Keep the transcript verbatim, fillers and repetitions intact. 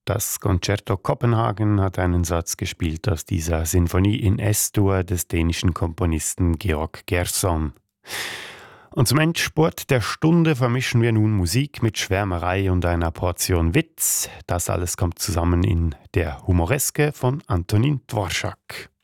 Das Concerto Kopenhagen hat einen Satz gespielt aus dieser Sinfonie in S-Dur des dänischen Komponisten Georg Gerson. Und zum Endspurt der Stunde vermischen wir nun Musik mit Schwärmerei und einer Portion Witz. Das alles kommt zusammen in Der Humoreske von Antonin Dvorak.